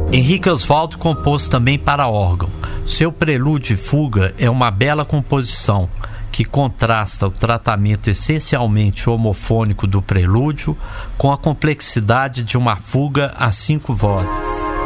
Henrique Oswaldo compôs também para órgão. Seu prelúdio e fuga é uma bela composição que contrasta o tratamento essencialmente homofônico do prelúdio com a complexidade de uma fuga a 5 vozes.